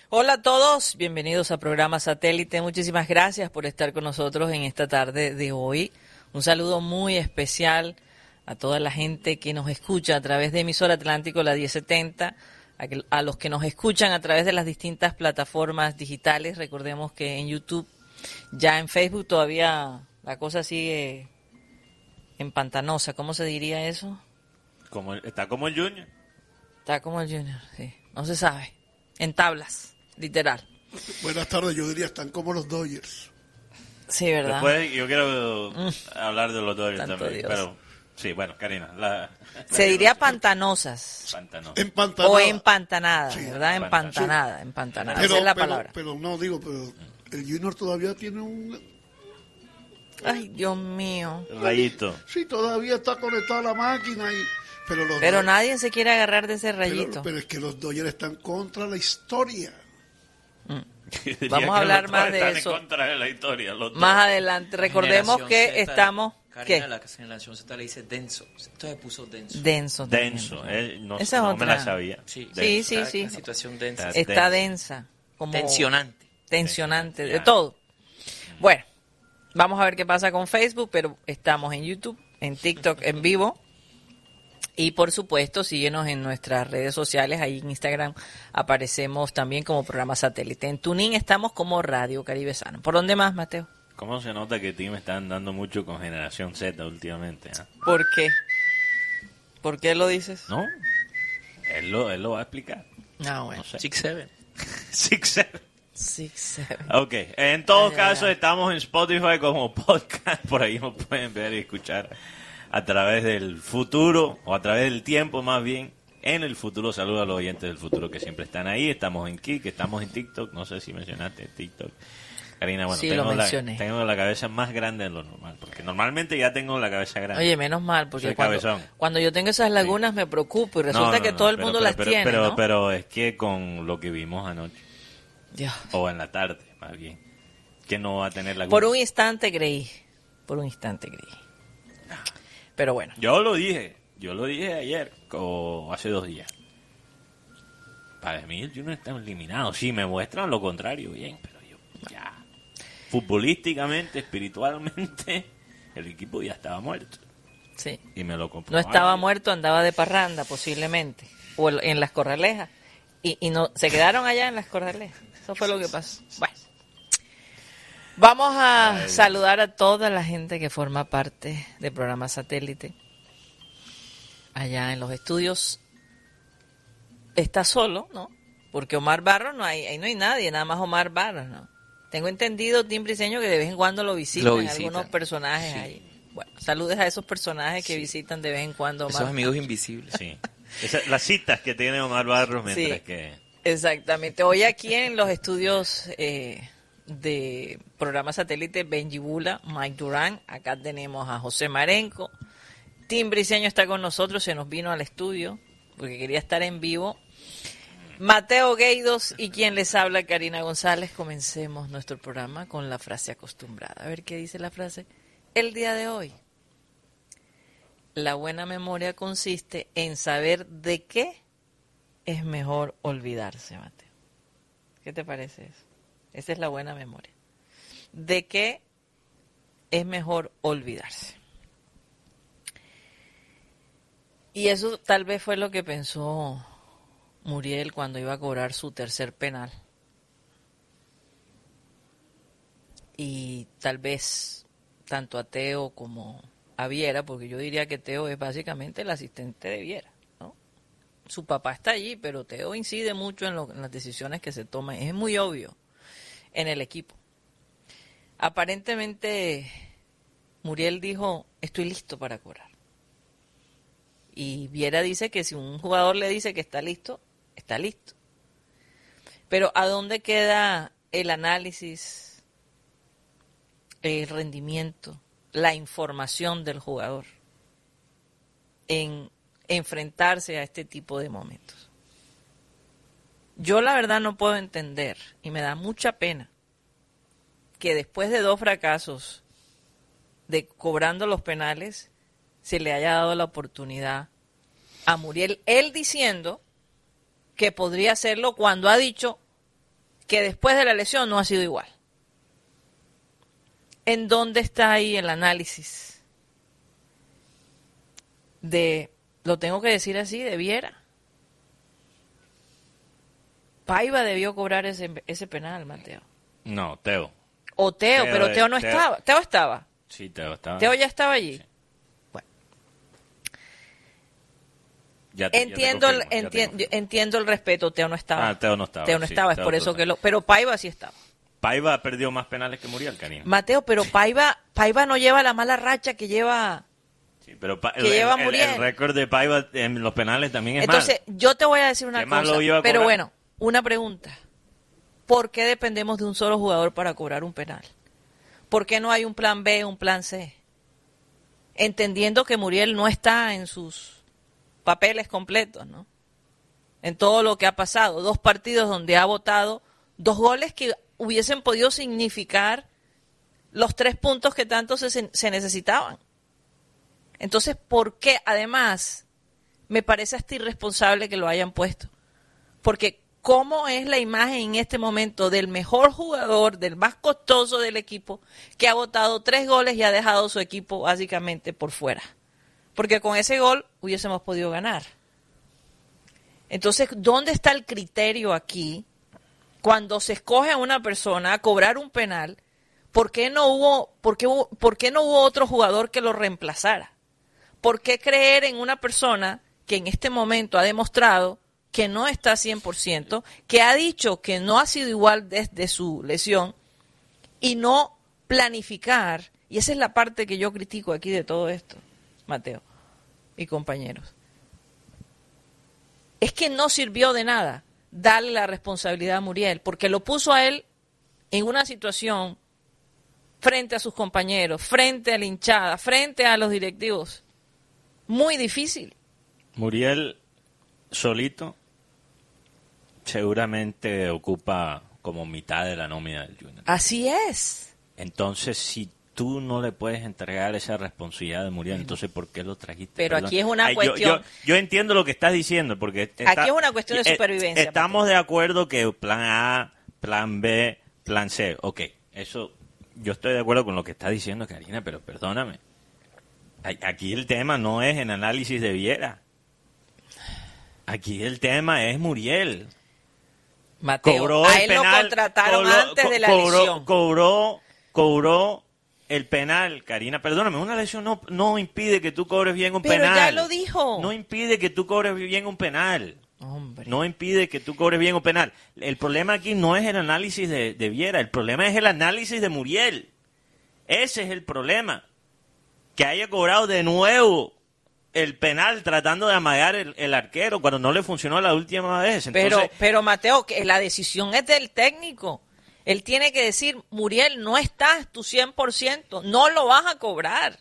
Hola a todos, bienvenidos a Programa Satélite. Muchísimas gracias por estar con nosotros en esta tarde de hoy. Un saludo muy especial a toda la gente que nos escucha a través de Emisora Atlántico, la 1070, a los que nos escuchan a través de las distintas plataformas digitales. Recordemos que en YouTube, ya en Facebook todavía la cosa sigue empantanosa. ¿Cómo se diría eso? Está como el Junior. Está como el Junior, sí. No se sabe. En tablas. Literal. Buenas tardes, yo diría están como los Dodgers. Sí, ¿verdad? Después yo quiero hablar de los Dodgers Santo también, Dios. pero sí, bueno, Karina. Se diría pantanosas. Empantanada. O empantanada, Sí, ¿verdad? Empantanada, empantanada. Esa es la palabra. Pero el Junior todavía tiene Ay, Dios mío. Rayito. Sí, todavía está conectada a la máquina Pero nadie se quiere agarrar de ese rayito. Pero es que los Dodgers están contra la historia. Vamos a hablar más de eso. En contra de la historia, más adelante. Recordemos que Z, estamos... Karina, ¿Qué? la generación Z le dice denso. Entonces puso denso. Denso. Denso. también. No, Esa es no me otra. la sabía. Sí, Sí. Una situación densa. Está densa. Como Tensionante. Tensionante, de Ya. todo. Bueno, vamos a ver qué pasa con Facebook, pero estamos en YouTube, en TikTok en vivo. Y por supuesto, síguenos en nuestras redes sociales. Ahí en Instagram aparecemos también como programa satélite. En Tuning estamos como Radio Caribe Sano. ¿Por dónde más, Mateo? ¿Cómo se nota que Tim está andando mucho con Generación Z últimamente? ¿Por qué? ¿Por qué lo dices? ¿No? Él lo va a explicar. Ah, bueno. No sé. 6-7. 6-7. 6-7. Ok, en todo Ay, caso ay. estamos en Spotify como podcast, por ahí nos pueden ver y escuchar a través del futuro, o a través del tiempo más bien, en el futuro. Saludos a los oyentes del futuro que siempre están ahí. Estamos en Kik, estamos en TikTok, no sé si mencionaste TikTok. Karina, bueno, Sí, lo mencioné. tengo la cabeza más grande de lo normal, porque normalmente ya tengo la cabeza grande. Oye, menos mal, porque Soy cabezón. cuando yo tengo esas lagunas me preocupo y resulta que todo el mundo las tiene, ¿no? Pero es que con lo que vimos anoche, Dios. o en la tarde, más bien, que no va a tener lagunas. Por un instante creí. Pero bueno. Yo lo dije ayer o hace 2 días. Para mí el Junior está eliminado. Sí, me muestran lo contrario, bien, pero yo ya, futbolísticamente, espiritualmente, el equipo ya estaba muerto. Sí. Y me lo No comprobaron. estaba muerto, andaba de parranda posiblemente. O en las Corralejas. Y no se quedaron allá en las Corralejas. Eso fue lo que pasó. Bueno. Vamos a saludar a toda la gente que forma parte del programa Satélite. Allá en los estudios está solo, ¿no? Porque Omar Barros ahí no hay nadie, nada más Omar Barros, ¿no? Tengo entendido, Tim Briceño, que de vez en cuando lo visitan algunos personajes ahí. Bueno, saludes a esos personajes que visitan de vez en cuando Omar. Esos amigos invisibles. Sí. Las citas que tiene Omar Barros mientras Sí. que... Exactamente. Hoy aquí en los estudios de programa satélite Benji Bula, Mike Durán, acá tenemos a José Marenco. Tim Briceño está con nosotros, se nos vino al estudio porque quería estar en vivo. Mateo Gueidos y quien les habla, Karina González. Comencemos nuestro programa con la frase acostumbrada. A ver qué dice la frase. El día de hoy. La buena memoria consiste en saber de qué es mejor olvidarse, Mateo. ¿Qué te parece eso? Esa es la buena memoria. ¿De qué es mejor olvidarse? Y eso tal vez fue lo que pensó Muriel cuando iba a cobrar su tercer penal. Y tal vez tanto a Teo como a Viera, porque yo diría que Teo es básicamente el asistente de Viera, ¿no? Su papá está allí, pero Teo incide mucho en las decisiones que se toman. Es muy obvio en el equipo. Aparentemente, Muriel dijo, estoy listo para cobrar. Y Viera dice que si un jugador le dice que está listo, está listo. Pero ¿a dónde queda el análisis, el rendimiento, la información del jugador en enfrentarse a este tipo de momentos? Yo la verdad no puedo entender, y me da mucha pena, que después de 2 fracasos de cobrando los penales, se le haya dado la oportunidad a Muriel, él diciendo que podría hacerlo cuando ha dicho que después de la lesión no ha sido igual. ¿En dónde está ahí el análisis de, lo tengo que decir así, de Viera? Paiva debió cobrar ese penal, Mateo. No, Teo. O Teo, pero Teo no estaba. Teo estaba. Sí, Teo estaba. Teo ya estaba allí. Sí. Bueno. Ya te confirmo. Entiendo el respeto. Teo no estaba. Ah, Teo no estaba. Teo no sí, estaba, es Teo por eso total. que pero Paiva sí estaba. Paiva perdió más penales que Muriel, Karina. Mateo, pero Paiva no lleva la mala racha que lleva. Sí, pero lleva Muriel. el récord de Paiva en los penales también es Entonces, yo te voy a decir una ¿Qué más cosa. lo iba a Pero cobrar? bueno, una pregunta. ¿Por qué dependemos de un solo jugador para cobrar un penal? ¿Por qué no hay un plan B, un plan C? Entendiendo que Muriel no está en sus papeles completos, ¿no? En todo lo que ha pasado. 2 partidos donde ha votado 2 goles que hubiesen podido significar los 3 puntos que tanto se necesitaban. Entonces, ¿por qué? Además, me parece hasta irresponsable que lo hayan puesto. Porque ¿cómo es la imagen en este momento del mejor jugador, del más costoso del equipo, que ha votado 3 goles y ha dejado su equipo básicamente por fuera? Porque con ese gol hubiésemos podido ganar. Entonces, ¿dónde está el criterio aquí cuando se escoge a una persona a cobrar un penal? ¿Por qué no hubo otro jugador que lo reemplazara? ¿Por qué creer en una persona que en este momento ha demostrado que no está 100%, que ha dicho que no ha sido igual desde su lesión, y no planificar? Y esa es la parte que yo critico aquí de todo esto, Mateo y compañeros. Es que no sirvió de nada darle la responsabilidad a Muriel, porque lo puso a él en una situación frente a sus compañeros, frente a la hinchada, frente a los directivos, muy difícil. Muriel solito seguramente ocupa como mitad de la nómina del Junior. Así es. Entonces, si tú no le puedes entregar esa responsabilidad de Muriel, entonces ¿por qué lo trajiste? Pero Perdón. aquí es una cuestión... Yo entiendo lo que estás diciendo, porque... Aquí es una cuestión de supervivencia. Estamos de acuerdo que plan A, plan B, plan C. Ok, eso... Yo estoy de acuerdo con lo que está diciendo Karina, pero perdóname. Aquí el tema no es el análisis de Viera. Aquí el tema es Muriel. Mateo, Cobró a el él penal, lo contrataron antes de la lesión. Cobró el penal, Karina. Perdóname, una lesión no impide que tú cobres bien un Pero penal. ya lo dijo. No impide que tú cobres bien un penal. Hombre. No impide que tú cobres bien un penal. El problema aquí no es el análisis de Viera, el problema es el análisis de Muriel. Ese es el problema. Que haya cobrado de nuevo el penal tratando de amagar el arquero cuando no le funcionó la última vez. Entonces, Pero Mateo, que la decisión es del técnico. Él tiene que decir, Muriel, no estás tu 100%, no lo vas a cobrar.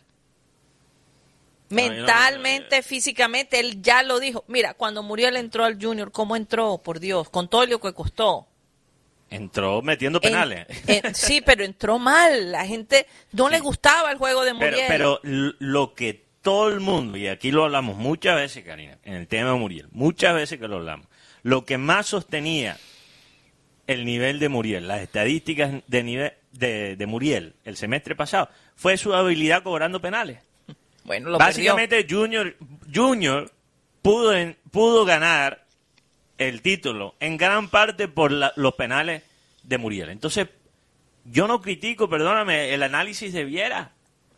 Mentalmente, físicamente, él ya lo dijo. Mira, cuando Muriel entró al Junior, ¿cómo entró? Por Dios, con todo lo que costó. entró metiendo penales. Sí, pero entró mal. La gente no le gustaba el juego de Muriel. Pero lo que todo el mundo, y aquí lo hablamos muchas veces, Karina, en el tema de Muriel, muchas veces que lo hablamos, lo que más sostenía el nivel de Muriel, las estadísticas de nivel de Muriel el semestre pasado, fue su habilidad cobrando penales. Bueno, lo básicamente Junior pudo ganar el título en gran parte por los penales de Muriel. Entonces, yo no critico, perdóname, el análisis de Viera.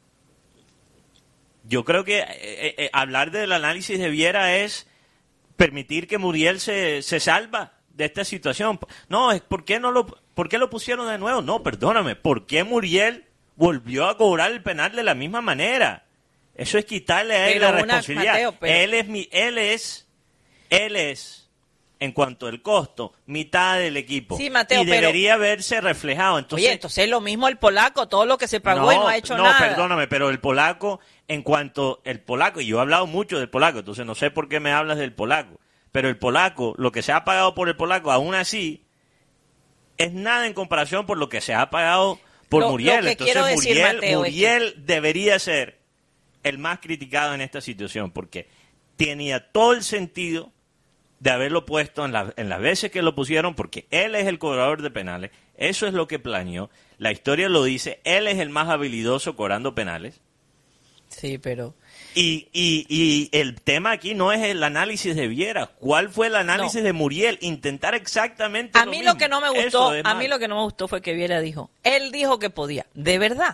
Yo creo que hablar del análisis de Viera es permitir que Muriel se salva de esta situación. No, es ¿por qué lo pusieron de nuevo? No, perdóname, ¿por qué Muriel volvió a cobrar el penal de la misma manera? Eso es quitarle a él la responsabilidad. Mateo, él es, en cuanto al costo, mitad del equipo. Sí, Mateo, y debería verse reflejado. Entonces, oye, entonces es lo mismo el polaco, todo lo que se pagó y no ha hecho nada. No, perdóname, pero el polaco, y yo he hablado mucho del polaco, entonces no sé por qué me hablas del polaco, pero el polaco, lo que se ha pagado por el polaco, aún así, es nada en comparación por lo que se ha pagado por Muriel. Entonces Muriel debería ser el más criticado en esta situación, porque tenía todo el sentido de haberlo puesto en las veces que lo pusieron, porque él es el cobrador de penales, eso es lo que planeó, la historia lo dice, él es el más habilidoso cobrando penales. Sí, pero... Y el tema aquí no es el análisis de Viera. ¿Cuál fue el análisis de Muriel? Intentar exactamente a mí lo que no me gustó, a mí lo que no me gustó fue que Viera dijo, él dijo que podía, de verdad.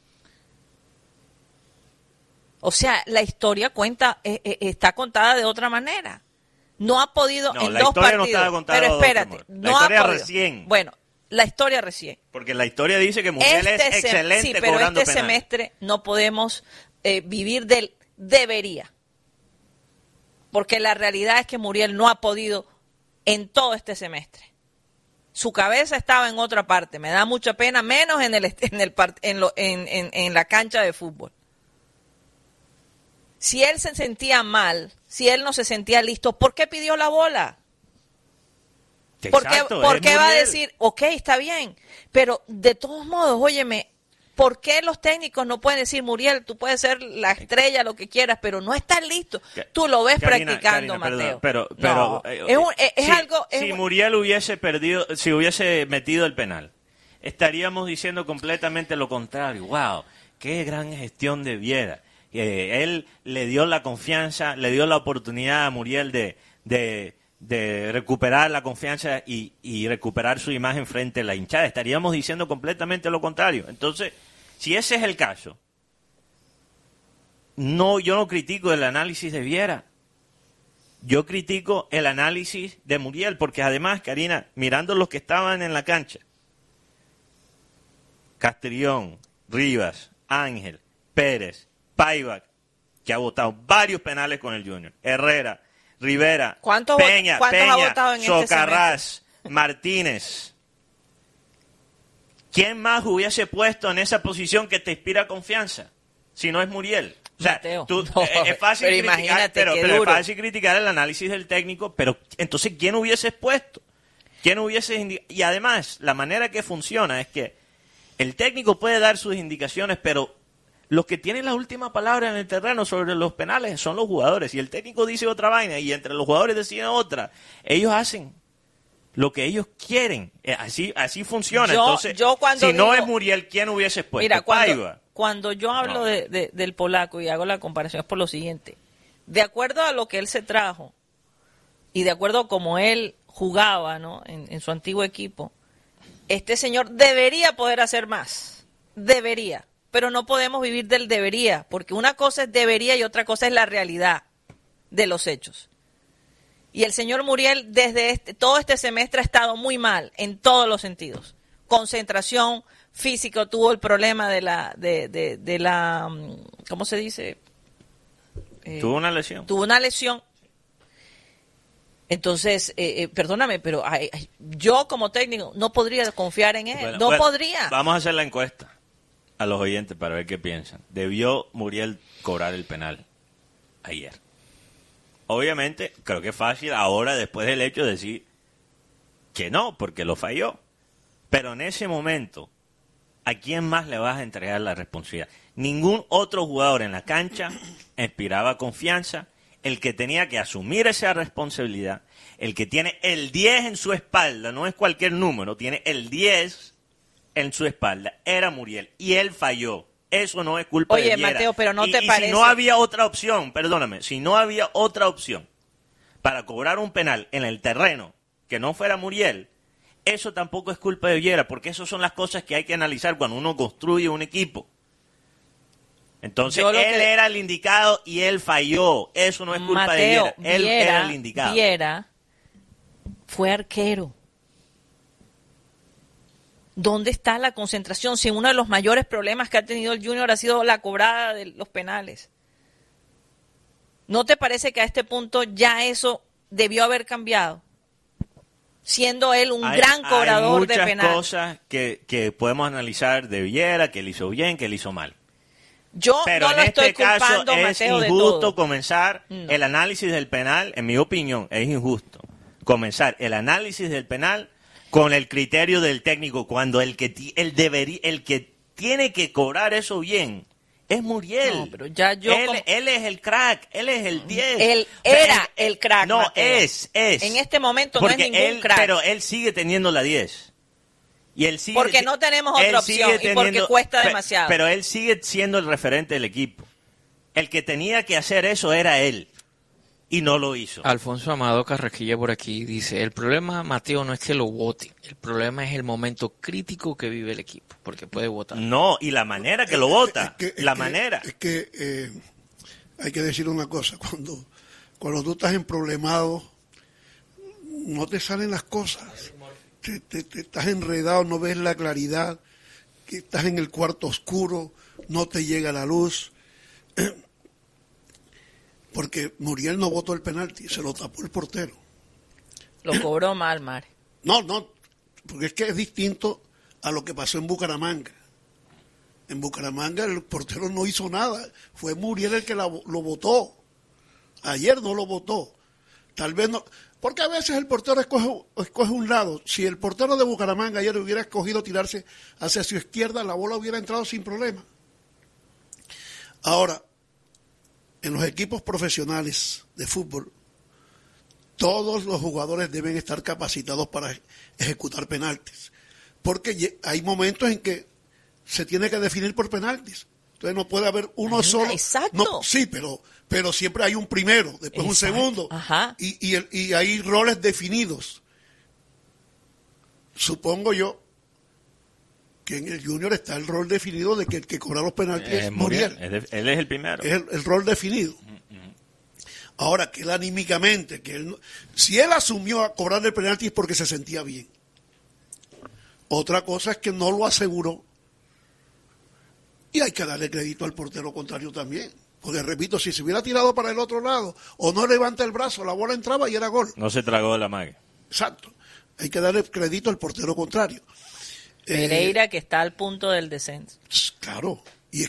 O sea, la historia está contada de otra manera. No ha podido en dos partidos. No estaba contada pero espérate, la no historia ha podido. Recién. Bueno, la historia recién. Porque la historia dice que Muriel es excelente sí, pero cobrando este penales. semestre no podemos vivir del debería. Porque la realidad es que Muriel no ha podido en todo este semestre. Su cabeza estaba en otra parte. Me da mucha pena, menos en la cancha de fútbol. Si él se sentía mal, si él no se sentía listo, ¿por qué pidió la bola? Exacto, ¿Por qué va a Muriel. decir, ok, está bien? Pero de todos modos, óyeme, ¿por qué los técnicos no pueden decir, Muriel, tú puedes ser la estrella, lo que quieras, pero no estás listo? Tú lo ves practicando, Mateo. Pero No, es algo... Si Muriel hubiese perdido, si hubiese metido el penal, estaríamos diciendo completamente lo contrario. Wow, qué gran gestión de Viera. Él le dio la confianza, le dio la oportunidad a Muriel de recuperar la confianza y recuperar su imagen frente a la hinchada. Estaríamos diciendo completamente lo contrario. Entonces, si ese es el caso, yo no critico el análisis de Viera. Yo critico el análisis de Muriel, porque además, Karina, mirando los que estaban en la cancha, Castrillón, Rivas, Ángel, Pérez, Paiva, que ha votado varios penales con el Junior, Herrera, Rivera, Peña, ha votado en Socarrás, Martínez. ¿Quién más hubiese puesto en esa posición que te inspira confianza? Si no es Muriel. O sea, Mateo, es fácil pero criticar, imagínate pero qué es duro. fácil criticar el análisis del técnico, pero entonces ¿quién hubieses puesto? ¿Quién hubiese y además, la manera que funciona es que el técnico puede dar sus indicaciones, pero los que tienen la última palabra en el terreno sobre los penales son los jugadores. Y el técnico dice otra vaina y entre los jugadores deciden otra. Ellos hacen lo que ellos quieren. Así funciona. Entonces, si no es Muriel, ¿quién hubiese puesto? Mira, cuando yo hablo del polaco y hago la comparación es por lo siguiente. De acuerdo a lo que él se trajo y de acuerdo a cómo él jugaba, ¿no? en su antiguo equipo, este señor debería poder hacer más. Debería. Pero no podemos vivir del debería, porque una cosa es debería y otra cosa es la realidad de los hechos. Y el señor Muriel desde todo este semestre ha estado muy mal en todos los sentidos. Concentración física, tuvo el problema de la ¿cómo se dice? Tuvo una lesión. Tuvo una lesión. Entonces, perdóname, pero yo como técnico no podría confiar en él. No podría. Vamos a hacer la encuesta a los oyentes para ver qué piensan. ¿Debió Muriel cobrar el penal ayer? Obviamente, creo que es fácil ahora, después del hecho, decir que no, porque lo falló. Pero en ese momento, ¿a quién más le vas a entregar la responsabilidad? Ningún otro jugador en la cancha inspiraba confianza. El que tenía que asumir esa responsabilidad, el que tiene el 10 en su espalda, no es cualquier número, tiene el 10 en su espalda, era Muriel, y él falló. Eso no es culpa de Viera. Oye, Mateo, pero ¿no te parece? Si no había otra opción, perdóname, si no había otra opción para cobrar un penal en el terreno que no fuera Muriel, eso tampoco es culpa de Viera, porque esas son las cosas que hay que analizar cuando uno construye un equipo. Entonces, él era el indicado y él falló. Eso no es culpa de Viera. Él era el indicado. Viera fue arquero. ¿Dónde está la concentración? Si uno de los mayores problemas que ha tenido el Junior ha sido la cobrada de los penales. ¿No te parece que a este punto ya eso debió haber cambiado? Siendo él un gran cobrador de penales. Hay muchas cosas que podemos analizar de Viera, que él hizo bien, que él hizo mal. Pero no lo estoy culpando, Mateo, Mateo, es injusto comenzar el análisis del penal, en mi opinión, es injusto comenzar el análisis del penal con el criterio del técnico, cuando el que tiene que cobrar eso bien Es Muriel. No, pero ya yo Él es el crack, él es el 10. Él era el crack, No, Mateo. es. En este momento Porque no es ningún él, crack. pero él sigue teniendo la 10. Y él sigue, Porque no tenemos otra él sigue opción y porque cuesta demasiado. Pero él sigue siendo el referente del equipo. El que tenía que hacer eso era él. Y no lo hizo. Alfonso Amado Carrasquilla por aquí dice, el problema, Mateo, no es que lo vote, el problema es el momento crítico que vive el equipo, porque puede votar. No, y la manera que lo vota. manera. Es que hay que decir una cosa, cuando tú estás en problemado, no te salen las cosas. Te estás enredado, no ves la claridad, que estás en el cuarto oscuro, no te llega la luz. Porque Muriel no votó el penalti, se lo tapó el portero. Lo cobró mal, Mare. No, porque es que es distinto a lo que pasó en Bucaramanga. En Bucaramanga el portero no hizo nada, fue Muriel el que lo votó. Ayer no lo votó. Tal vez no, porque a veces el portero escoge un lado. Si el portero de Bucaramanga ayer hubiera escogido tirarse hacia su izquierda, la bola hubiera entrado sin problema. Ahora, en los equipos profesionales de fútbol, todos los jugadores deben estar capacitados para ejecutar penaltis. Porque hay momentos en que se tiene que definir por penaltis. Entonces no puede haber uno solo. Exacto. No, sí, pero siempre hay un primero, después un segundo. Ajá. Y hay roles definidos. Supongo yo que en el Junior está el rol definido de que el que cobra los penaltis es Muriel. Él es el primero. Es el rol definido. Ahora, que él anímicamente, si él asumió a cobrar el penalti es porque se sentía bien. Otra cosa es que no lo aseguró. Y hay que darle crédito al portero contrario también. Porque, repito, si se hubiera tirado para el otro lado o no levanta el brazo, la bola entraba y era gol. No se tragó de la magia. Exacto. Hay que darle crédito al portero contrario. Pereira, que está al punto del descenso. Claro. Y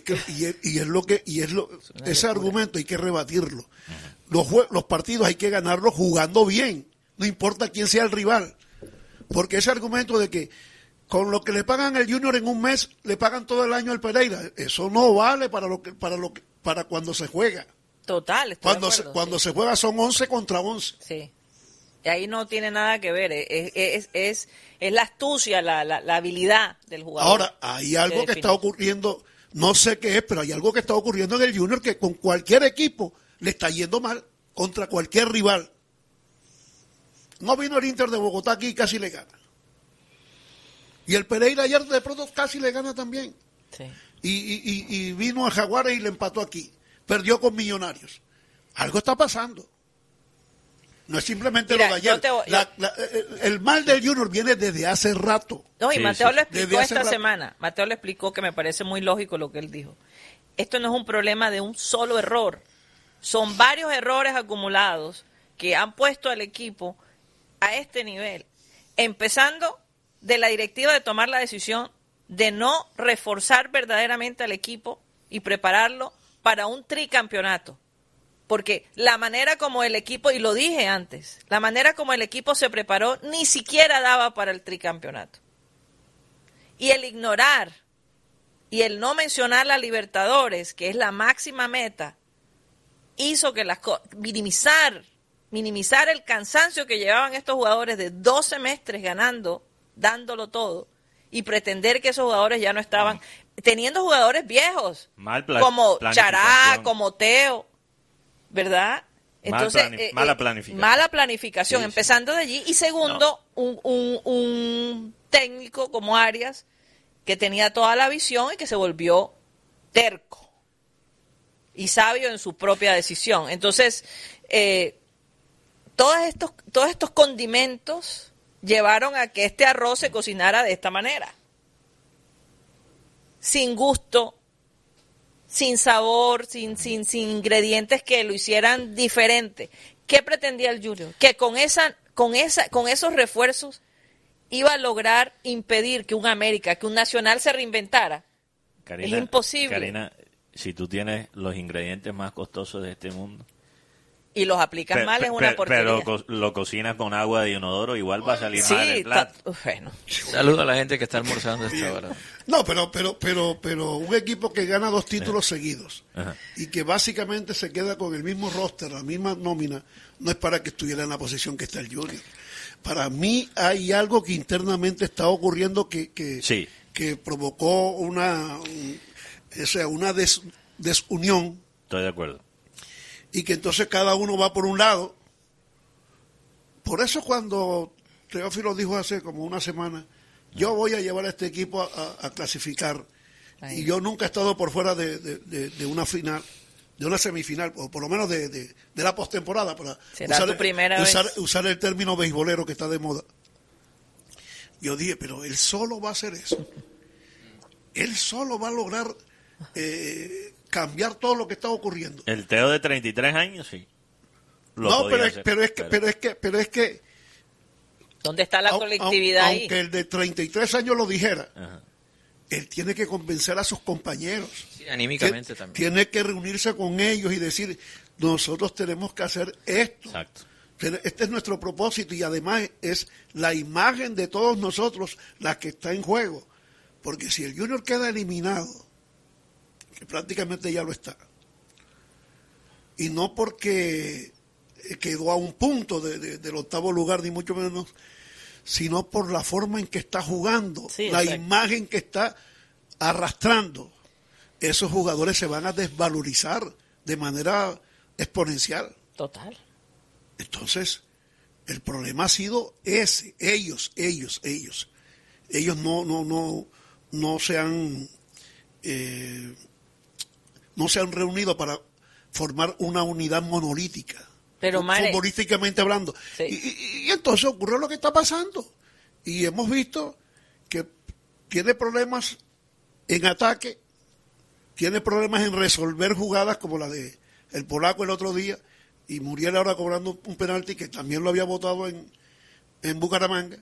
ese argumento hay que rebatirlo. Los partidos hay que ganarlos jugando bien, no importa quién sea el rival, porque ese argumento de que con lo que le pagan al Junior en un mes le pagan todo el año al Pereira, eso no vale para cuando se juega. Total, estoy de acuerdo, cuando sí. se juega son 11 contra 11. Sí. Y ahí no tiene nada que ver, es la astucia, la habilidad del jugador. Ahora, hay algo que está ocurriendo, no sé qué es, pero hay algo que está ocurriendo en el Junior que con cualquier equipo le está yendo mal, contra cualquier rival. No vino el Inter de Bogotá aquí y casi le gana. Y el Pereira ayer de pronto casi le gana también. Sí. Y vino a Jaguares y le empató aquí. Perdió con Millonarios. Algo está pasando. No es simplemente Mira, lo de ayer. El mal del Junior viene desde hace rato. No, y Sí, Mateo sí. lo explicó Desde hace esta rato. semana. Mateo lo explicó, que me parece muy lógico lo que él dijo. Esto no es un problema de un solo error. Son varios errores acumulados que han puesto al equipo a este nivel. Empezando de la directiva de tomar la decisión de no reforzar verdaderamente al equipo y prepararlo para un tricampeonato. Porque la manera como el equipo, y lo dije antes, la manera como el equipo se preparó ni siquiera daba para el tricampeonato. Y el ignorar y el no mencionar la Libertadores, que es la máxima meta, hizo que minimizar el cansancio que llevaban estos jugadores de 2 semestres ganando, dándolo todo, y pretender que esos jugadores ya no estaban, teniendo jugadores viejos, como Chará, como Teo, ¿verdad? Entonces, mala planificación. Mala planificación, Sí, empezando de allí. Y segundo, un técnico como Arias, que tenía toda la visión y que se volvió terco y sabio en su propia decisión. Entonces, todos estos condimentos llevaron a que este arroz se cocinara de esta manera. Sin gusto, sin sabor, sin ingredientes que lo hicieran diferente. ¿Qué pretendía el Junior? Que con esos refuerzos iba a lograr impedir que un América, que un Nacional se reinventara. Karina, es imposible. Karina, si tú tienes los ingredientes más costosos de este mundo y los aplicas mal es una porquería. Pero lo cocinas con agua de inodoro, igual va a salir mal el Sí, plato. bueno. Saludo a la gente que está almorzando a esta hora. No, pero un equipo que gana 2 títulos seguidos Ajá. y que básicamente se queda con el mismo roster, la misma nómina, no es para que estuviera en la posición que está el Junior. Para mí hay algo que internamente está ocurriendo Sí. que provocó una desunión, Estoy de acuerdo. y que entonces cada uno va por un lado. Por eso cuando Teófilo dijo hace como una semana, yo voy a llevar a este equipo a clasificar, Ahí. y yo nunca he estado por fuera de una final, de una semifinal, o por lo menos de la postemporada, para ¿Será tu primera vez? usar el término beisbolero que está de moda. Yo dije, pero él solo va a hacer eso. Él solo va a lograr cambiar todo lo que está ocurriendo. El Teo de 33 años, sí. Lo No, podía pero hacer, es que ¿Dónde está la colectividad ahí? aunque el de 33 años lo dijera, Ajá. él tiene que convencer a sus compañeros. Sí, anímicamente Tien- también. Tiene que reunirse con ellos y decir, nosotros tenemos que hacer esto. Exacto. Este es nuestro propósito, y además es la imagen de todos nosotros la que está en juego. Porque si el Junior queda eliminado, que prácticamente ya lo está, y no porque quedó a un punto del 8º lugar, ni mucho menos, sino por la forma en que está jugando, Sí, la exacto. imagen que está arrastrando, esos jugadores se van a desvalorizar de manera exponencial. Total. Entonces, el problema ha sido ese, ellos. Ellos no se han reunido para formar una unidad monolítica, Pero, Mare, futbolísticamente hablando. Sí. Y entonces ocurrió lo que está pasando. Y hemos visto que tiene problemas en ataque, tiene problemas en resolver jugadas como la de el polaco el otro día, y Muriel ahora cobrando un penalti que también lo había votado en Bucaramanga,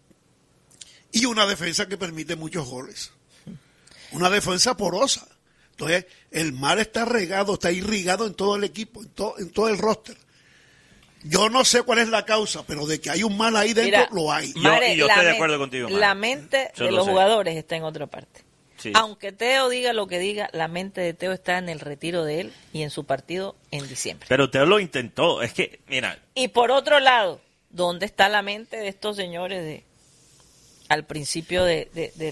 y una defensa que permite muchos goles, una defensa porosa. Entonces el mal está regado, está irrigado en todo el equipo, en todo el roster. Yo no sé cuál es la causa, pero de que hay un mal ahí dentro, mira, lo hay. Mare, Y yo estoy de la acuerdo men- contigo, Mare. La mente Yo de lo los sé. jugadores está en otra parte. Sí. Aunque Teo diga lo que diga, la mente de Teo está en el retiro de él y en su partido en diciembre. Pero Teo lo intentó. Es que, mira, Y por otro lado, ¿dónde está la mente de estos señores al principio del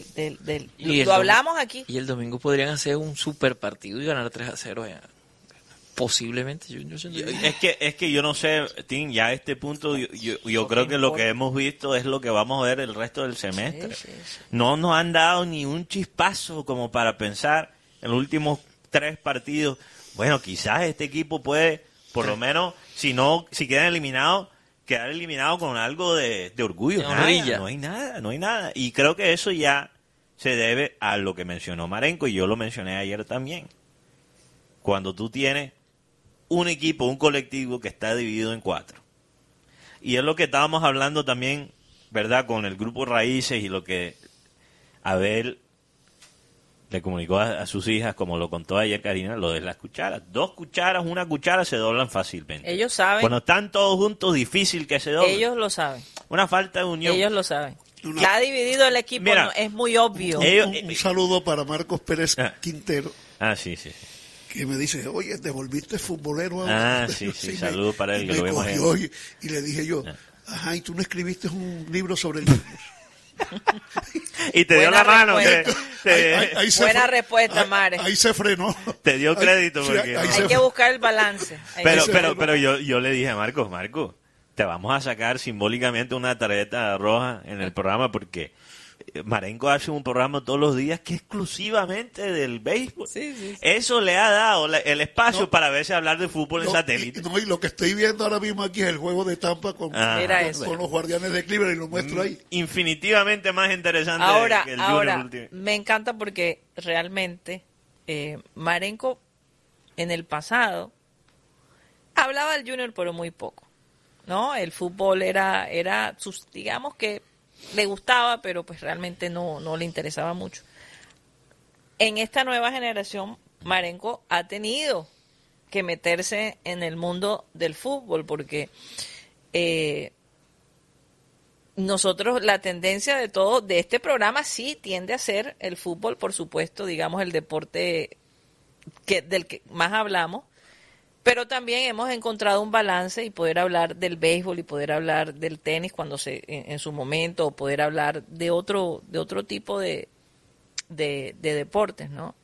Y el lo domi- hablamos aquí? Y el domingo podrían hacer un super partido y ganar 3-0. Posiblemente. Yo siento que- es que yo no sé, Tim, ya a este punto yo creo que lo que hemos visto es lo que vamos a ver el resto del semestre. Sí, sí. No nos han dado ni un chispazo como para pensar en los últimos 3 partidos. Bueno, quizás este equipo puede, por lo menos, si quedan eliminados, quedar eliminado con algo de orgullo. De Nada, honrilla. no hay nada. Y creo que eso ya se debe a lo que mencionó Marenco, y yo lo mencioné ayer también. Cuando tú tienes un equipo, un colectivo que está dividido en 4. Y es lo que estábamos hablando también, ¿verdad? Con el grupo Raíces, y lo que Abel le comunicó a sus hijas, como lo contó ayer Karina, lo de las cucharas. 2 cucharas, 1 cuchara se doblan fácilmente. Ellos saben, Cuando están todos juntos, difícil que se doblen. ellos lo saben, Una falta de unión. ellos lo saben. Una- Que ha dividido el equipo, Mira, no, es muy obvio. ellos- Un saludo para Marcos Pérez Ah. Quintero, Ah, sí, sí. que me dice, oye, te volviste futbolero ahora. Ah, sí, sí, me- saludos para él, y que me lo vemos cogió, y le dije yo, ajá, ¿y tú no escribiste un libro sobre el Junior? Y te dio Buena la mano. respuesta. Ahí se Buena fre- respuesta, ahí- Mare. Ahí se frenó. Te dio crédito, Sí, porque ahí no. se Hay que buscar el balance. Pero yo le dije a Marcos, te vamos a sacar simbólicamente una tarjeta roja en el programa, porque Marenco hace un programa todos los días que es exclusivamente del béisbol. Sí, sí, sí. Eso le ha dado el espacio No. para a veces hablar de fútbol en No, satélite. y lo que estoy viendo ahora mismo aquí es el juego de Tampa con, Ah. Mira eso. con los Guardianes de Cleveland, y lo muestro ahí. Infinitivamente más interesante Ahora, que el Junior ahora último. me encanta porque realmente Marenco en el pasado hablaba del Junior pero muy poco, ¿no? El fútbol era digamos que le gustaba, pero pues realmente no le interesaba mucho. En esta nueva generación, Marenco ha tenido que meterse en el mundo del fútbol, porque nosotros, la tendencia de todo, de este programa sí tiende a ser el fútbol, por supuesto, digamos el deporte del que más hablamos, pero también hemos encontrado un balance y poder hablar del béisbol y poder hablar del tenis cuando en su momento, o poder hablar de otro tipo de deportes, ¿no?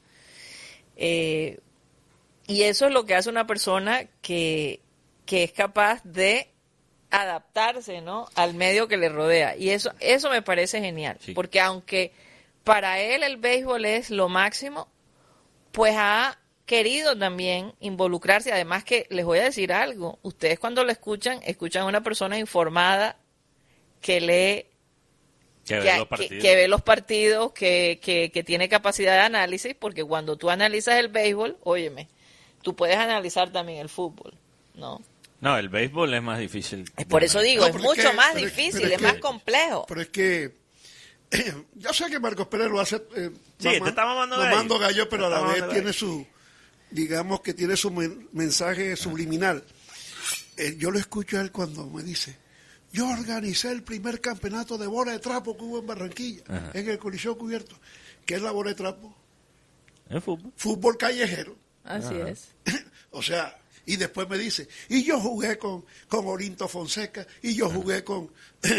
Y eso es lo que hace una persona que es capaz de adaptarse, ¿no?, al medio que le rodea. Y eso me parece genial, sí. Porque aunque para él el béisbol es lo máximo, pues ha querido también involucrarse. Además que les voy a decir algo, ustedes cuando lo escuchan a una persona informada que lee, que ve los partidos, que tiene capacidad de análisis, porque cuando tú analizas el béisbol, óyeme, tú puedes analizar también el fútbol, ¿no? No, el béisbol es más difícil. Por eso digo, No, es pero mucho más pero difícil, es más complejo. Pero es que yo sé que Marcos Pérez lo hace te está mamando gallo, pero a la vez tiene su... su, digamos que tiene su mensaje subliminal. Yo lo escucho a él cuando me dice: yo organicé el primer campeonato de bola de trapo que hubo en Barranquilla, en el Coliseo Cubierto. ¿Qué es la bola de trapo? El fútbol. Fútbol callejero. Así es. O sea, y después me dice, y yo jugué con Olinto Fonseca, y yo jugué con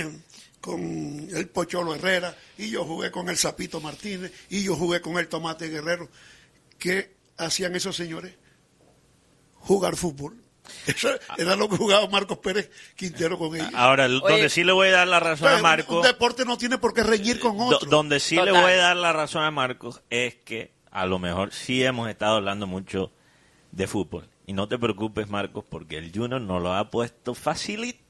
el Pocholo Herrera, y yo jugué con el Zapito Martínez, y yo jugué con el Tomate Guerrero. ¿Qué hacían esos señores? Jugar fútbol. Eso era lo que jugaba Marcos Pérez Quintero con ellos. Ahora, donde sí le voy a dar la razón a Marcos... Un deporte no tiene por qué reñir con otro. Donde sí le voy a dar la razón a Marcos es que a lo mejor sí hemos estado hablando mucho de fútbol. Y no te preocupes, Marcos, porque el Junior nos lo ha puesto facilito.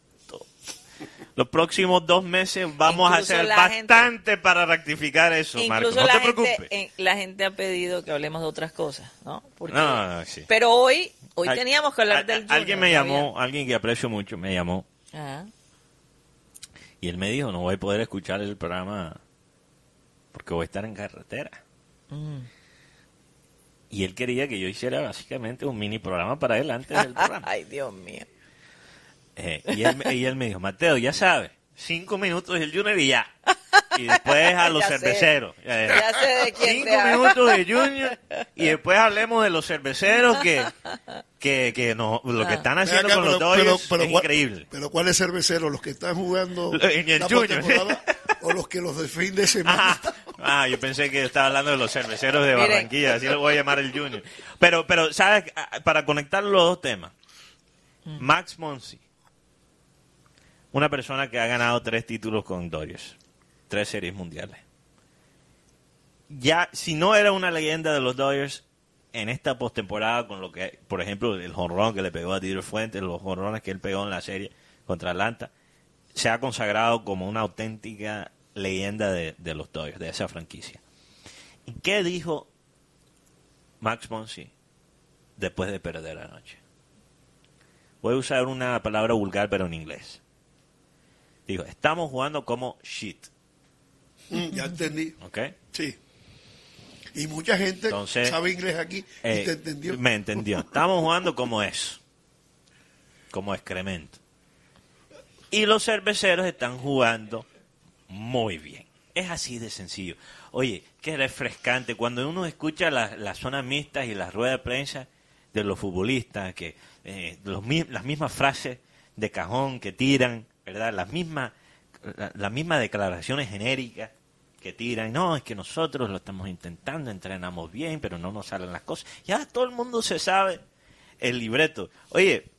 Los próximos 2 meses vamos Incluso a hacer bastante para rectificar eso, Marcos. No te preocupes. La gente ha pedido que hablemos de otras cosas, ¿no? Porque, sí. Pero hoy teníamos que hablar del Junior. Alguien me llamó, alguien que aprecio mucho, me llamó. Ajá. Y él me dijo, no voy a poder escuchar el programa porque voy a estar en carretera. Y él quería que yo hiciera básicamente un mini programa para él antes del programa. Ay, Dios mío. Y él me dijo, Mateo, ya sabes, 5 minutos del Junior y ya. Y después a los cerveceros. Ya sé de quién 5 minutos de Junior y después hablemos de los cerveceros lo que están haciendo con los Dodgers es increíble. Pero ¿cuáles cerveceros? ¿Los que están jugando en el Junior o los que los de fin de semana? Yo pensé que estaba hablando de los cerveceros de Barranquilla, así lo voy a llamar el Junior. Pero ¿sabes? Para conectar los dos temas, Max Muncy, una persona que ha ganado 3 títulos con Dodgers, 3 series mundiales. Ya, si no era una leyenda de los Dodgers, en esta postemporada, con lo que, por ejemplo, el jonrón que le pegó a Dieter Fuentes, los jonrones que él pegó en la serie contra Atlanta, se ha consagrado como una auténtica leyenda de los Dodgers, de esa franquicia. ¿Y qué dijo Max Muncy después de perder anoche? Voy a usar una palabra vulgar, pero en inglés. Dijo, estamos jugando como shit. Ya entendí. ¿Ok? Sí. Y mucha gente Entonces, sabe inglés aquí y te entendió. Me entendió. Estamos jugando como eso. Como excremento. Y los cerveceros están jugando muy bien. Es así de sencillo. Oye, qué refrescante. Cuando uno escucha las zonas mixtas y las ruedas de prensa de los futbolistas, que las mismas frases de cajón que tiran, ¿verdad? Las mismas declaraciones genéricas que tiran. No, es que nosotros lo estamos intentando, entrenamos bien, pero no nos salen las cosas. Ya todo el mundo se sabe el libreto. Oye,